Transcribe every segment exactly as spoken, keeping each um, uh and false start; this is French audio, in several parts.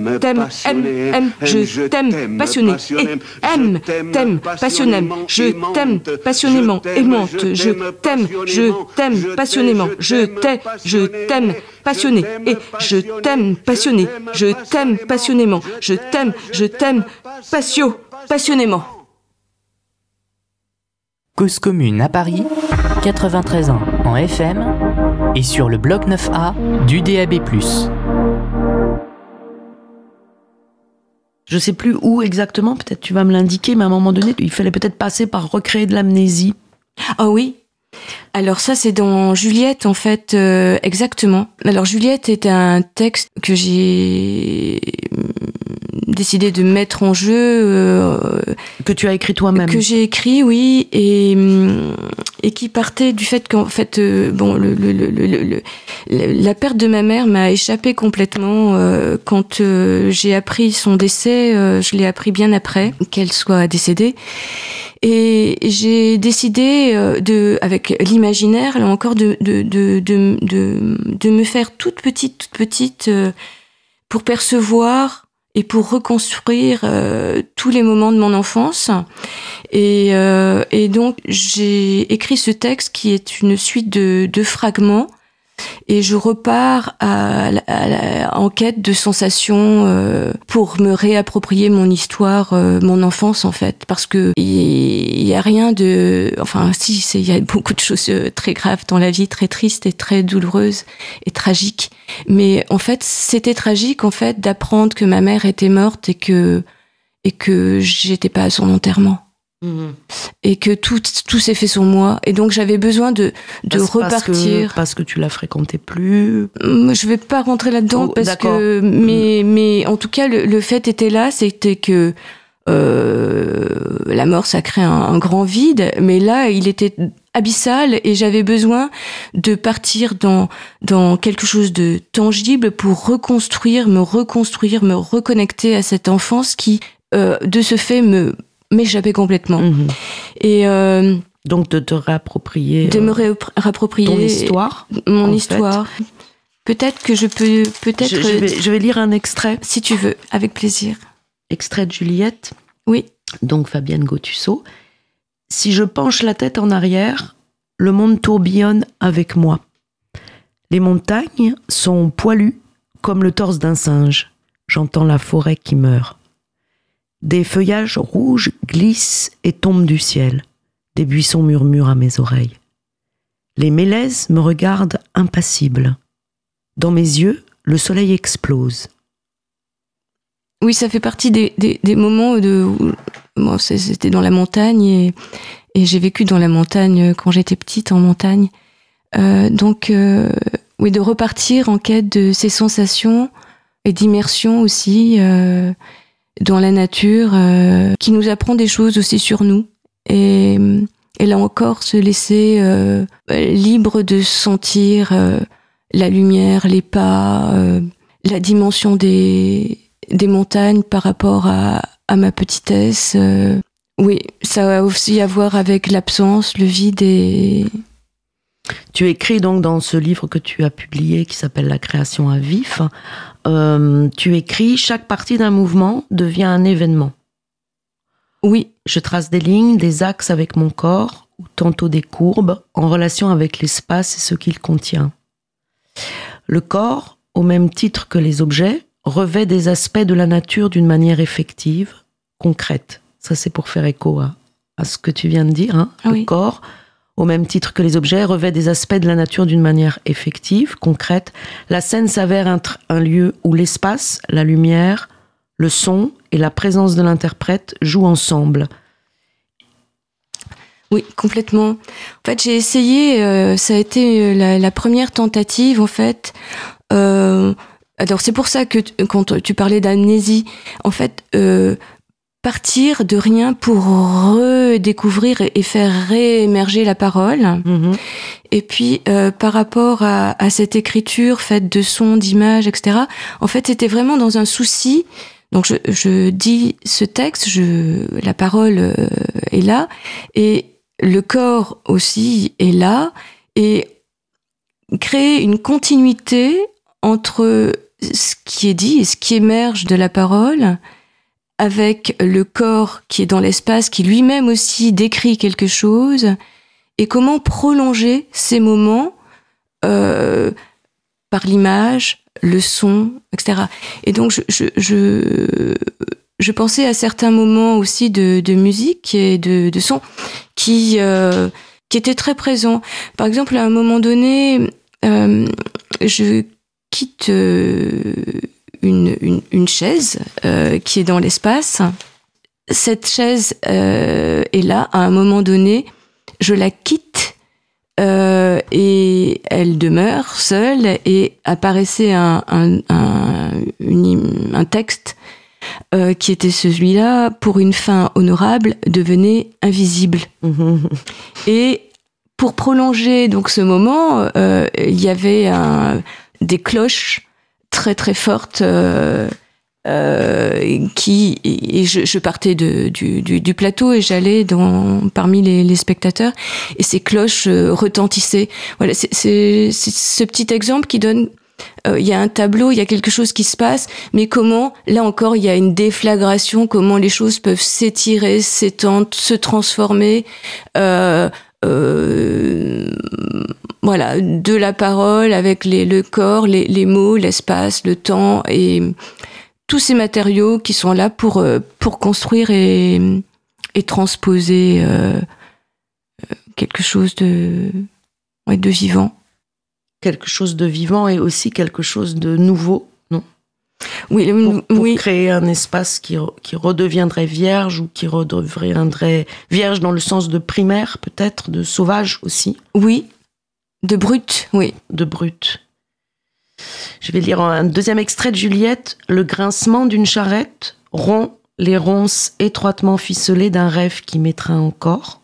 t'aime, aime, aime, je t'aime, passionné, et aime, t'aime, passionnément, je t'aime, passionnément, aimante, je t'aime, je t'aime, passionnément, je t'aime, je t'aime, passionné, et je t'aime, passionné, je t'aime, passionnément, je t'aime, je t'aime, patio, passionnément. Cause commune à Paris, quatre-vingt-treize ans en F M et sur le bloc neuf A du D A B plus. Je sais plus où exactement, peut-être tu vas me l'indiquer, mais à un moment donné, il fallait peut-être passer par recréer de l'amnésie. Ah oui. Alors ça, c'est dans Juliette, en fait, euh, exactement. Alors Juliette est un texte que j'ai décidé de mettre en jeu. Euh, que tu as écrit toi-même. Que j'ai écrit, oui, et, et qui partait du fait qu'en fait, euh, bon, le, le, le, le, le, la perte de ma mère m'a échappé complètement. Euh, quand euh, j'ai appris son décès, euh, je l'ai appris bien après qu'elle soit décédée. Et j'ai décidé de, avec l'imaginaire, là encore, de, de, de, de, de, de me faire toute petite, toute petite, pour percevoir et pour reconstruire euh, tous les moments de mon enfance. Et, euh, et donc, j'ai écrit ce texte qui est une suite de, de fragments. Et je repars à, à, à, en quête de sensations euh, pour me réapproprier mon histoire, euh, mon enfance en fait, parce que il y a rien de, enfin si, il y a beaucoup de choses très graves dans la vie, très tristes et très douloureuses et tragiques. Mais en fait, c'était tragique en fait d'apprendre que ma mère était morte et que et que j'étais pas à son enterrement. Mmh. Et que tout, tout s'est fait sur moi. Et donc, j'avais besoin de, de parce, repartir. Parce que, parce que tu la fréquentais plus. Je vais pas rentrer là-dedans oh, parce d'accord. que, mais, mmh. mais en tout cas, le, le fait était là, c'était que, euh, la mort, ça crée un, un grand vide, mais là, il était abyssal et j'avais besoin de partir dans, dans quelque chose de tangible pour reconstruire, me reconstruire, me reconnecter à cette enfance qui, euh, de ce fait, me, m'échapper complètement. Mmh. Et euh, donc de te réapproprier de me ré- réapproprier ton histoire, mon histoire. Fait. Peut-être que je peux peut-être je, je, vais, je vais lire un extrait si tu veux, avec plaisir. Extrait de Juliette. Oui. Donc Fabienne Gautusseau. Si je penche la tête en arrière, le monde tourbillonne avec moi. Les montagnes sont poilues comme le torse d'un singe. J'entends la forêt qui meurt. Des feuillages rouges glissent et tombent du ciel. Des buissons murmurent à mes oreilles. Les mélèzes me regardent impassible. Dans mes yeux, le soleil explose. Oui, ça fait partie des, des, des moments de... Moi, c'était dans la montagne et, et j'ai vécu dans la montagne quand j'étais petite, en montagne. Euh, donc, euh, oui, de repartir en quête de ces sensations et d'immersion aussi... Euh, dans la nature, euh, qui nous apprend des choses aussi sur nous. Et, et là encore, se laisser euh, libre de sentir euh, la lumière, les pas, euh, la dimension des, des montagnes par rapport à, à ma petitesse. Euh, oui, ça va aussi à voir avec l'absence, le vide et... Tu écris donc dans ce livre que tu as publié qui s'appelle La création à vif, euh, tu écris « Chaque partie d'un mouvement devient un événement ». Oui. Je trace des lignes, des axes avec mon corps, ou tantôt des courbes, en relation avec l'espace et ce qu'il contient. Le corps, au même titre que les objets, revêt des aspects de la nature d'une manière effective, concrète. Ça, c'est pour faire écho à, à ce que tu viens de dire. Hein. Oui. Le corps, au même titre que les objets, revêt des aspects de la nature d'une manière effective, concrète. La scène s'avère être un lieu où l'espace, la lumière, le son et la présence de l'interprète jouent ensemble. Oui, complètement. En fait, j'ai essayé, euh, ça a été la, la première tentative, en fait. Euh, alors, c'est pour ça que t- quand tu parlais d'amnésie, en fait... Euh, partir de rien pour redécouvrir et faire réémerger la parole. Mmh. Et puis, euh, par rapport à, à cette écriture faite de sons, d'images, et cetera, en fait, c'était vraiment dans un souci. Donc, je, je dis ce texte, je, la parole euh, est là, et le corps aussi est là, et créer une continuité entre ce qui est dit et ce qui émerge de la parole, avec le corps qui est dans l'espace, qui lui-même aussi décrit quelque chose, et comment prolonger ces moments euh, par l'image, le son, et cetera. Et donc, je, je, je, je pensais à certains moments aussi de, de musique et de, de son qui, euh, qui étaient très présents. Par exemple, à un moment donné, euh, je quitte euh, une, une, une chaise euh, qui est dans l'espace. Cette chaise euh, est là, à un moment donné, je la quitte euh, et elle demeure seule et apparaissait un, un, un, une, un texte euh, qui était celui-là, pour une fin honorable, devenez invisible. Mmh. Et pour prolonger donc ce moment, euh, il y avait un, des cloches très très fortes euh, euh, qui et je, je partais de, du, du, du plateau et j'allais dans parmi les, les spectateurs et ces cloches euh, retentissaient. Voilà, c'est, c'est, c'est ce petit exemple qui donne. Il euh, y a un tableau, il y a quelque chose qui se passe, mais comment, là encore, il y a une déflagration, comment les choses peuvent s'étirer, s'étendre, se transformer. Euh, euh, voilà, de la parole avec les, le corps, les, les mots, l'espace, le temps et tous ces matériaux qui sont là pour, pour construire et, et transposer euh, quelque chose de, ouais, de vivant. Quelque chose de vivant et aussi quelque chose de nouveau, non ? Oui, pour, pour oui. Créer un espace qui, qui redeviendrait vierge ou qui redeviendrait vierge dans le sens de primaire, peut-être, de sauvage aussi. Oui, de brut, oui. De brut. Je vais lire un deuxième extrait de Juliette. Le grincement d'une charrette rompt les ronces étroitement ficelées d'un rêve qui m'étreint encore.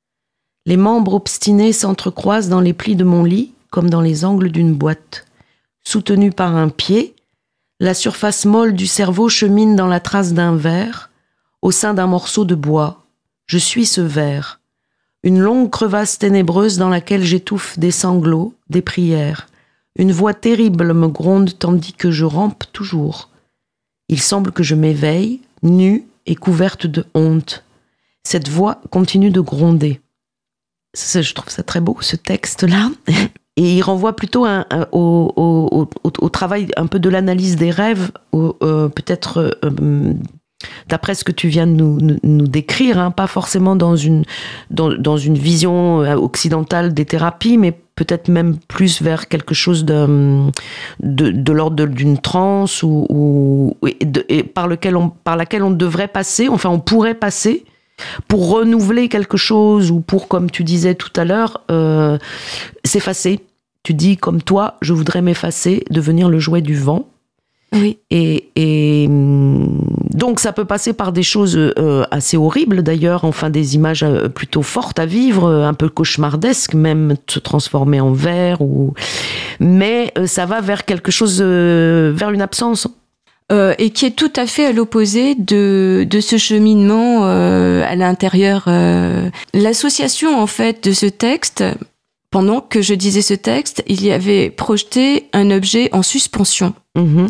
Les membres obstinés s'entrecroisent dans les plis de mon lit, comme dans les angles d'une boîte. Soutenue par un pied, la surface molle du cerveau chemine dans la trace d'un verre, au sein d'un morceau de bois. Je suis ce verre. Une longue crevasse ténébreuse dans laquelle j'étouffe des sanglots, des prières. Une voix terrible me gronde tandis que je rampe toujours. Il semble que je m'éveille, nue et couverte de honte. Cette voix continue de gronder. Ça, je trouve ça très beau, ce texte-là. Et il renvoie plutôt un, un, au, au, au, au travail un peu de l'analyse des rêves, au, euh, peut-être euh, d'après ce que tu viens de nous, nous, nous décrire, hein, pas forcément dans une, dans, dans une vision occidentale des thérapies, mais peut-être même plus vers quelque chose de, de, de l'ordre d'une transe ou, ou, et de, et par, lequel on, par laquelle on devrait passer, enfin on pourrait passer, pour renouveler quelque chose ou pour, comme tu disais tout à l'heure, euh, s'effacer. Tu dis, comme toi, je voudrais m'effacer, devenir le jouet du vent. Oui. Et, et donc, ça peut passer par des choses euh, assez horribles, d'ailleurs, enfin, des images plutôt fortes à vivre, un peu cauchemardesques, même se transformer en verre. Ou... Mais euh, ça va vers quelque chose, euh, vers une absence. Euh, et qui est tout à fait à l'opposé de, de ce cheminement euh, à l'intérieur. Euh. L'association, en fait, de ce texte, pendant que je disais ce texte, il y avait projeté un objet en suspension. Mmh.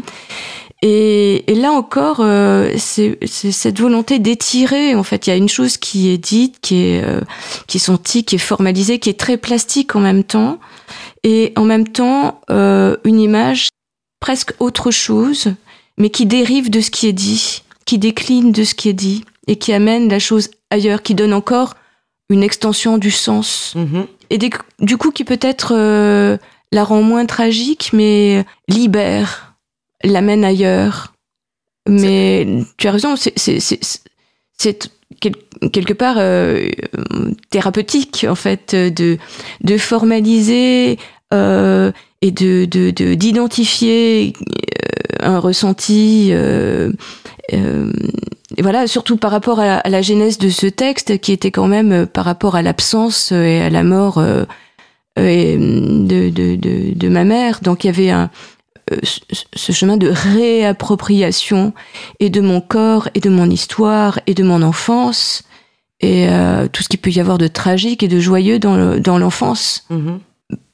Et, et là encore, euh, c'est, c'est cette volonté d'étirer. En fait, il y a une chose qui est dite, qui est, euh, qui est sentie, qui est formalisée, qui est très plastique en même temps. Et en même temps, euh, une image presque autre chose, mais qui dérive de ce qui est dit, qui décline de ce qui est dit, et qui amène la chose ailleurs, qui donne encore une extension du sens. Mmh. Et des, du coup, qui peut-être euh, la rend moins tragique, mais libère, l'amène ailleurs. Mais c'est... tu as raison, c'est, c'est, c'est, c'est quel, quelque part euh, thérapeutique, en fait, de, de formaliser euh, et de, de, de, d'identifier un ressenti, euh, euh, et voilà, surtout par rapport à la, à la genèse de ce texte, qui était quand même euh, par rapport à l'absence et à la mort euh, euh, de, de, de, de ma mère. Donc il y avait un, euh, ce chemin de réappropriation et de mon corps et de mon histoire et de mon enfance et euh, tout ce qu'il peut y avoir de tragique et de joyeux dans, le, dans l'enfance. Mmh.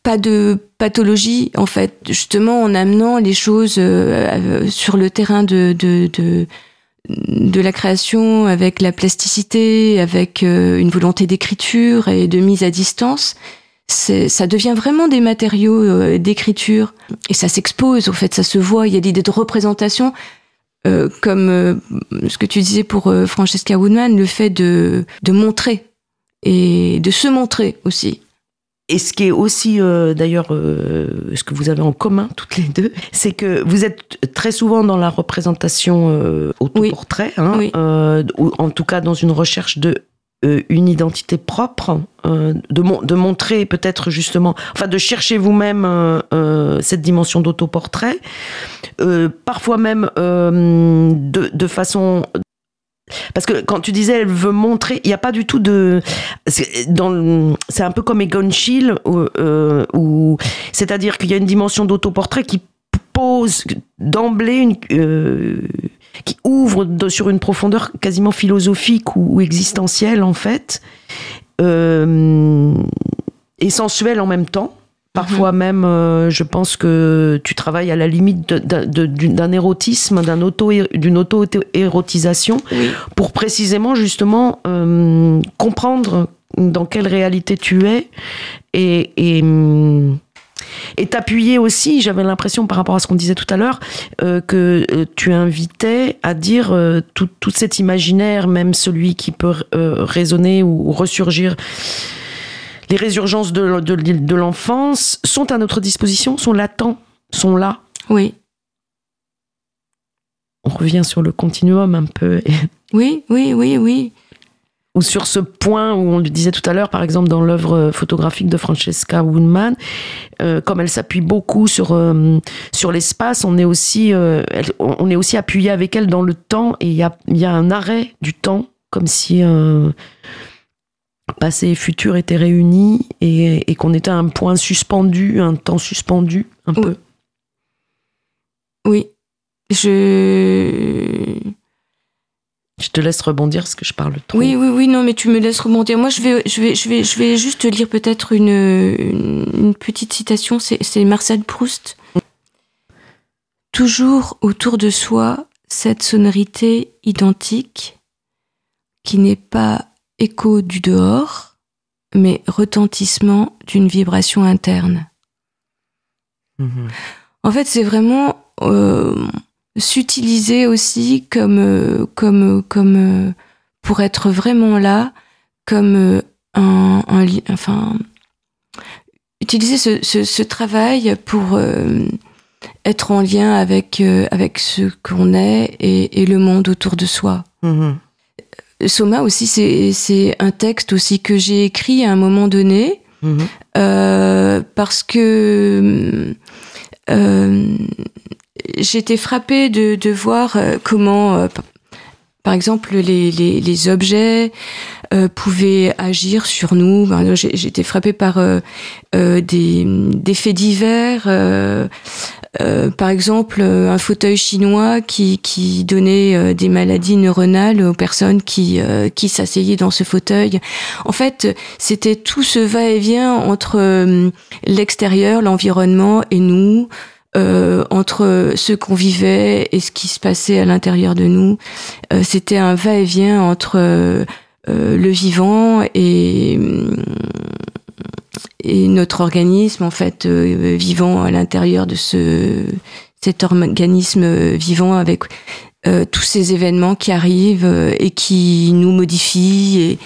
pas de pathologie, en fait, justement en amenant les choses euh, sur le terrain de, de, de, de la création, avec la plasticité, avec euh, une volonté d'écriture et de mise à distance. C'est, ça devient vraiment des matériaux euh, d'écriture et ça s'expose, en fait, ça se voit. Il y a l'idée de représentation, euh, comme euh, ce que tu disais pour euh, Francesca Woodman, le fait de, de montrer et de se montrer aussi. Et ce qui est aussi, euh, d'ailleurs, euh, ce que vous avez en commun, toutes les deux, c'est que vous êtes très souvent dans la représentation euh, autoportrait, oui. hein, oui. Euh, ou en tout cas dans une recherche de euh, une identité propre, euh, de, mon, de montrer peut-être justement, enfin de chercher vous-même euh, euh, cette dimension d'autoportrait, euh, parfois même euh, de, de façon... Parce que quand tu disais elle veut montrer, il n'y a pas du tout de... C'est, dans, c'est un peu comme Egon Schiele, où, euh, où, c'est-à-dire qu'il y a une dimension d'autoportrait qui pose d'emblée, une, euh, qui ouvre de, sur une profondeur quasiment philosophique ou, ou existentielle en fait, euh, et sensuelle en même temps. Parfois mmh. même, euh, je pense que tu travailles à la limite de, de, de, d'un érotisme, d'un auto, d'une auto-érotisation, oui. pour précisément, justement, euh, comprendre dans quelle réalité tu es et, et, et t'appuyer aussi, j'avais l'impression, par rapport à ce qu'on disait tout à l'heure, euh, que euh, tu invitais à dire euh, tout, tout cet imaginaire, même celui qui peut euh, résonner ou, ou ressurgir. Les résurgences de, de, de l'enfance sont à notre disposition, sont latents, sont là. Oui. On revient sur le continuum un peu. Oui, oui, oui, oui. Ou sur ce point où on le disait tout à l'heure, par exemple dans l'œuvre photographique de Francesca Woodman, euh, comme elle s'appuie beaucoup sur, euh, sur l'espace, on est, aussi, euh, elle, on est aussi appuyé avec elle dans le temps, et il y a, y a un arrêt du temps, comme si... Euh, passé et futur étaient réunis et, et qu'on était à un point suspendu, un temps suspendu, un oui. peu. Oui. Je... Je te laisse rebondir parce que je parle trop. Oui, oui, oui, non, mais tu me laisses rebondir. Moi, je vais, je vais, je vais, je vais juste lire peut-être une, une, une petite citation. C'est, c'est Marcel Proust. Toujours autour de soi, cette sonorité identique qui n'est pas écho du dehors, mais retentissement d'une vibration interne. Mmh. En fait, c'est vraiment euh, s'utiliser aussi comme, euh, comme, comme euh, pour être vraiment là, comme euh, un, un, enfin, utiliser ce, ce, ce travail pour euh, être en lien avec, euh, avec ce qu'on est et, et le monde autour de soi. Mmh. Soma aussi, c'est, c'est un texte aussi que j'ai écrit à un moment donné, mmh. euh, parce que euh, j'étais frappée de, de voir comment, euh, par exemple, les, les, les objets euh, pouvaient agir sur nous. J'étais frappée par euh, euh, des, des faits divers. Euh, Euh, par exemple, un fauteuil chinois qui, qui donnait euh, des maladies neuronales aux personnes qui, euh, qui s'asseyaient dans ce fauteuil. En fait, c'était tout ce va-et-vient entre euh, l'extérieur, l'environnement et nous, euh, entre ce qu'on vivait et ce qui se passait à l'intérieur de nous. Euh, c'était un va-et-vient entre euh, le vivant et... et notre organisme, en fait, euh, vivant à l'intérieur de ce, cet organisme vivant avec euh, tous ces événements qui arrivent euh, et qui nous modifient et,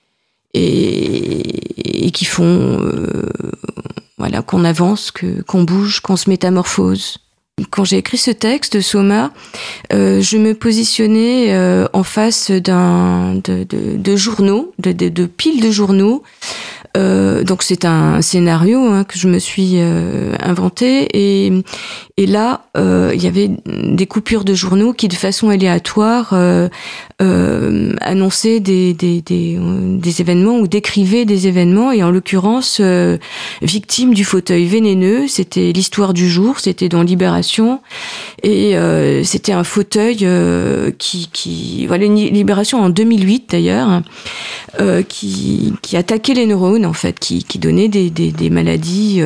et, et qui font euh, voilà, qu'on avance, que, qu'on bouge, qu'on se métamorphose. Quand j'ai écrit ce texte, Soma, euh, je me positionnais euh, en face d'un, de, de, de journaux, de, de, de piles de journaux. Euh, donc c'est un scénario hein, que je me suis euh, inventé et, et là euh, il y avait des coupures de journaux qui de façon aléatoire euh, euh, annonçaient des, des, des, des événements ou décrivaient des événements et en l'occurrence euh, Victime du fauteuil vénéneux, c'était l'histoire du jour, c'était dans Libération et euh, c'était un fauteuil euh, qui, qui voilà une Libération en deux mille huit d'ailleurs euh, qui, qui attaquait les neurones en fait, qui, qui donnaient des, des, des maladies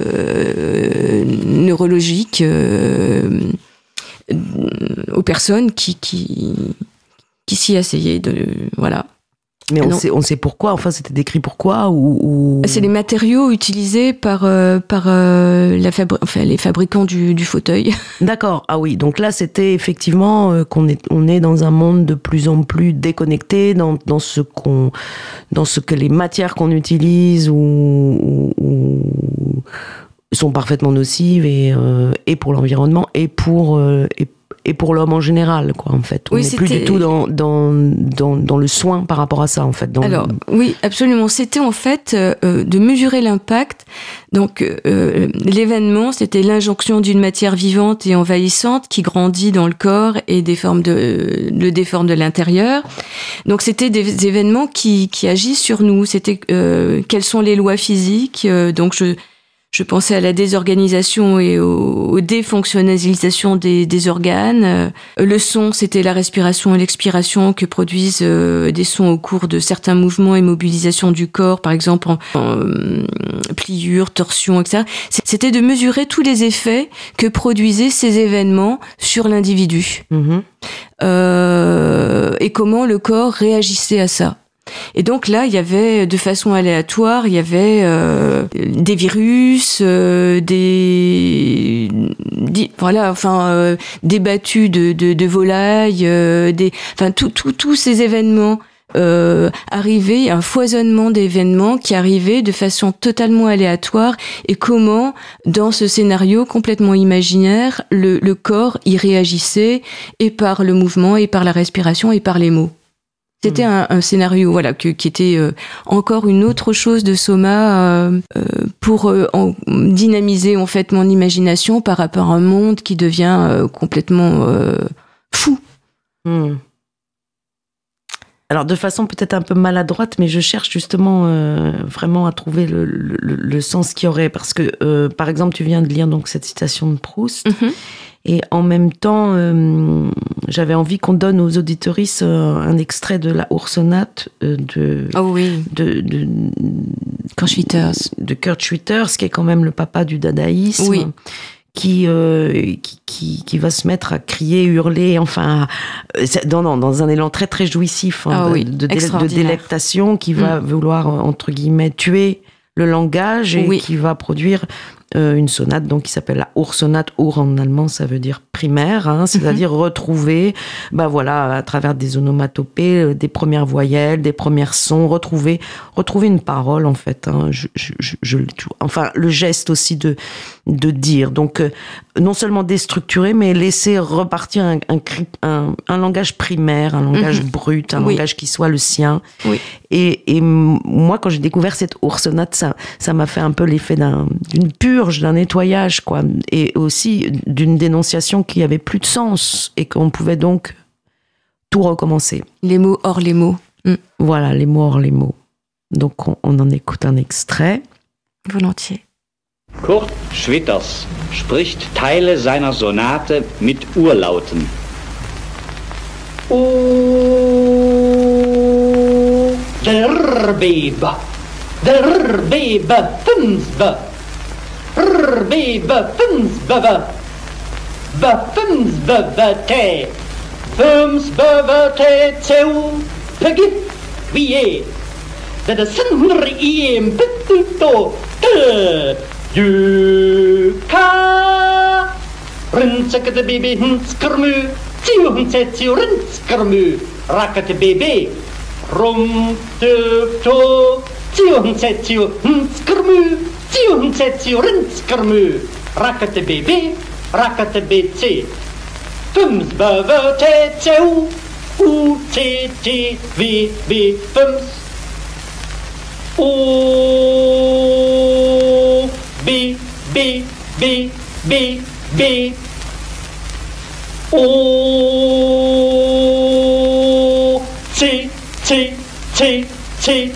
euh, neurologiques euh, aux personnes qui, qui, qui s'y essayaient. De, voilà. Mais on sait, on sait pourquoi, enfin c'était décrit pourquoi ou, ou... C'est les matériaux utilisés par, euh, par euh, la fabri- enfin, les fabricants du, du fauteuil. D'accord, ah oui, donc là c'était effectivement euh, qu'on est, on est dans un monde de plus en plus déconnecté dans, dans, ce, qu'on, dans ce que les matières qu'on utilise ou, ou, ou sont parfaitement nocives et, euh, et pour l'environnement et pour... Euh, et et pour l'homme en général, quoi, en fait. On oui, n'est plus du tout dans, dans, dans, dans le soin par rapport à ça, en fait. Dans Alors, le... oui, absolument. C'était, en fait, euh, de mesurer l'impact. Donc, euh, l'événement, c'était l'injonction d'une matière vivante et envahissante qui grandit dans le corps et déforme de, le déforme de l'intérieur. Donc, c'était des événements qui, qui agissent sur nous. C'était, euh, quelles sont les lois physiques. euh, Donc, je... Je pensais à la désorganisation et au, aux défonctionnalisations des, des organes. Euh, le son, c'était la respiration et l'expiration que produisent euh, des sons au cours de certains mouvements et mobilisations du corps, par exemple en, en euh, pliure, torsion, et cetera. C'était de mesurer tous les effets que produisaient ces événements sur l'individu. Mmh. Euh, et comment le corps réagissait à ça. Et donc là, il y avait de façon aléatoire, il y avait euh, des virus, euh, des, des voilà, enfin euh, des battues de, de, de volailles, euh, des, enfin tous tout, tous ces événements euh, arrivaient, un foisonnement d'événements qui arrivaient de façon totalement aléatoire. Et comment, dans ce scénario complètement imaginaire, le, le corps y réagissait et par le mouvement, et par la respiration, et par les mots. C'était un, un scénario, voilà, que, qui était euh, encore une autre chose de Soma euh, euh, pour euh, en, dynamiser en fait mon imagination par rapport à un monde qui devient euh, complètement euh, fou. Mmh. Alors de façon peut-être un peu maladroite, mais je cherche justement euh, vraiment à trouver le, le, le sens qu'il y aurait, parce que euh, par exemple tu viens de lire donc cette citation de Proust. Mmh. Et en même temps, euh, j'avais envie qu'on donne aux auditeuristes euh, un extrait de la Ours-sonate euh, de, oh oui. de, de, Kurt Schwitters. de Kurt Schwitters, qui est quand même le papa du dadaïsme, oui. qui, euh, qui, qui, qui va se mettre à crier, hurler, enfin, dans, dans, dans un élan très très jouissif, hein, oh de, oui. de, de délectation, qui va mm. vouloir, entre guillemets, tuer le langage et oui. qui va produire euh, une sonate donc qui s'appelle la Ursonate. Ur en allemand, ça veut dire primaire, hein, c'est-à-dire mm-hmm. retrouver, bah voilà, à travers des onomatopées, euh, des premières voyelles, des premiers sons, retrouver, retrouver une parole en fait. Hein, je, je, je, je, enfin, le geste aussi de de dire. Donc, euh, non seulement déstructurer, mais laisser repartir un, un, un, un langage primaire, un langage mm-hmm. brut, un oui. langage qui soit le sien. Oui. Et, et moi, quand j'ai découvert cette Ursonate, ça, ça m'a fait un peu l'effet d'un, d'une purge, d'un nettoyage, quoi. Et aussi d'une dénonciation qui avait plus de sens et qu'on pouvait donc tout recommencer. Les mots hors les mots. Mm. Voilà, les mots hors les mots. Donc, on, on en écoute un extrait. Volontiers. Kurt Schwitters spricht Teile seiner Sonate mit Urlauten. O der Bebe, der Bebe, fünfbe, der Bebe, fünfbe, be, fünfbe, te, fünfbe, te, zeu, pegit, wie, de de sindr iem, pitito, te, du ka rinskate baby hinskermu tiu hinsetio rinskermu rakate baby rum tu to tiu hinsetio hinskermu tiu hinsetio rinskermu rakate baby rakate bc fums bava te teu u t t v v fums o B, B, B, B, B. O, C, C, C, C.